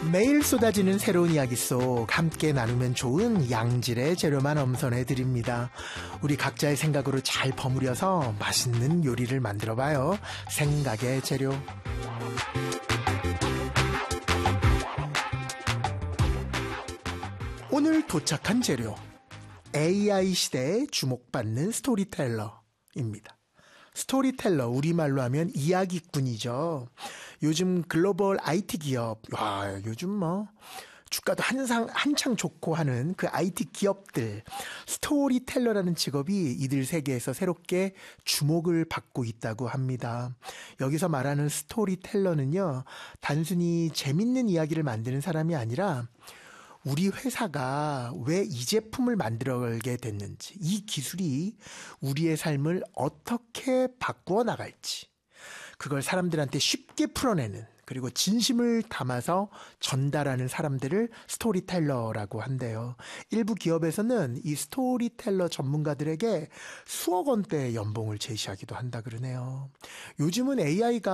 매일 쏟아지는 새로운 이야기 속 함께 나누면 좋은 양질의 재료만 엄선해 드립니다. 우리 각자의 생각으로 잘 버무려서 맛있는 요리를 만들어 봐요. 생각의 재료. 오늘 도착한 재료. AI 시대에 주목받는 스토리텔러입니다. 스토리텔러, 우리말로 하면 이야기꾼이죠. 요즘 글로벌 IT 기업, 요즘 주가도 한창 좋고 하는 그 IT 기업들, 스토리텔러라는 직업이 이들 세계에서 새롭게 주목을 받고 있다고 합니다. 여기서 말하는 스토리텔러는요, 단순히 재밌는 이야기를 만드는 사람이 아니라 우리 회사가 왜 이 제품을 만들어게 됐는지, 이 기술이 우리의 삶을 어떻게 바꾸어 나갈지, 그걸 사람들한테 쉽게 풀어내는, 그리고 진심을 담아서 전달하는 사람들을 스토리텔러라고 한대요. 일부 기업에서는 이 스토리텔러 전문가들에게 수억 원대의 연봉을 제시하기도 한다 그러네요. 요즘은 AI가